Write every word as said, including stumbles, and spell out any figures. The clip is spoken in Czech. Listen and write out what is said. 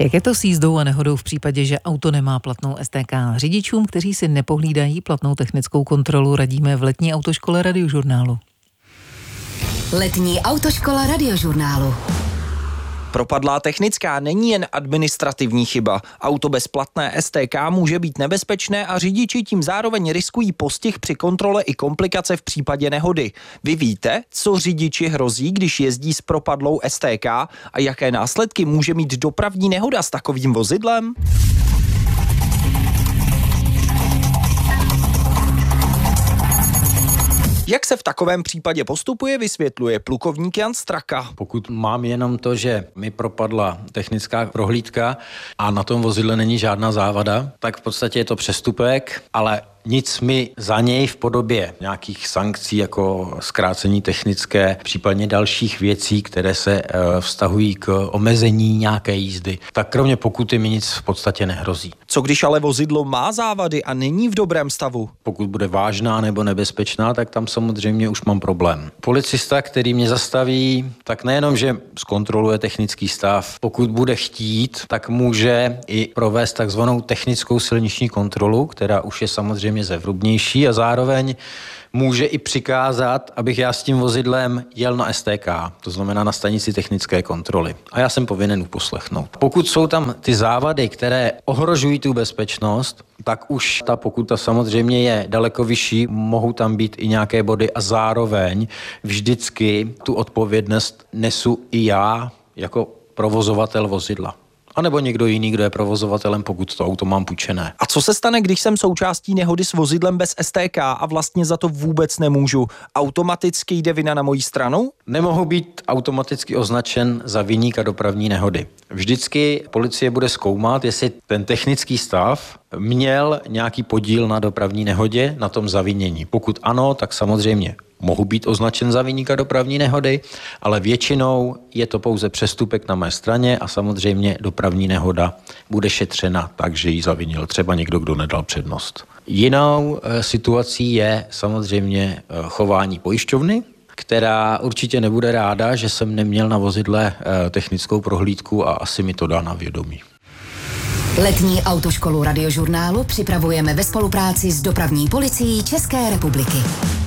Jak je to s jízdou a nehodou v případě, že auto nemá platnou S T K? Řidičům, kteří si nepohlídají platnou technickou kontrolu, radíme v letní autoškole Radiožurnálu. Letní autoškola Radiožurnálu. Propadlá technická není jen administrativní chyba. Auto bez platné S T K může být nebezpečné a řidiči tím zároveň riskují postih při kontrole i komplikace v případě nehody. Vy víte, co řidiči hrozí, když jezdí s propadlou S T K a jaké následky může mít dopravní nehoda s takovým vozidlem? Jak se v takovém případě postupuje, vysvětluje plukovník Jan Straka. Pokud mám jenom to, že mi propadla technická prohlídka a na tom vozidle není žádná závada, tak v podstatě je to přestupek, ale nic mi za něj v podobě nějakých sankcí jako zkrácení technické, případně dalších věcí, které se e, vztahují k omezení nějaké jízdy, tak kromě pokuty mi nic v podstatě nehrozí. Co když ale vozidlo má závady a není v dobrém stavu? Pokud bude vážná nebo nebezpečná, tak tam samozřejmě už mám problém. Policista, který mě zastaví, tak nejenom, že zkontroluje technický stav, pokud bude chtít, tak může i provést takzvanou technickou silniční kontrolu, která už je samozřejmě zevrubnější a zároveň může i přikázat, abych já s tím vozidlem jel na S T K, to znamená na stanici technické kontroly. A já jsem povinen uposlechnout. Pokud jsou tam ty závady, které ohrožují tu bezpečnost, tak už ta pokuta samozřejmě je daleko vyšší, mohou tam být i nějaké body a zároveň vždycky tu odpovědnost nesu i já jako provozovatel vozidla. A nebo někdo jiný, kdo je provozovatelem, pokud to auto mám půjčené. A co se stane, když jsem součástí nehody s vozidlem bez S T K a vlastně za to vůbec nemůžu? Automaticky jde vina na moji stranu? Nemohu být automaticky označen za viníka dopravní nehody. Vždycky policie bude zkoumat, jestli ten technický stav měl nějaký podíl na dopravní nehodě, na tom zavinění. Pokud ano, tak samozřejmě mohu být označen za viníka dopravní nehody, ale většinou je to pouze přestupek na mé straně a samozřejmě dopravní nehoda bude šetřena tak, že ji zavinil třeba někdo, kdo nedal přednost. Jinou e, situací je samozřejmě e, chování pojišťovny, která určitě nebude ráda, že jsem neměl na vozidle e, technickou prohlídku a asi mi to dá na vědomí. Letní autoškolu Radiožurnálu připravujeme ve spolupráci s Dopravní policií České republiky.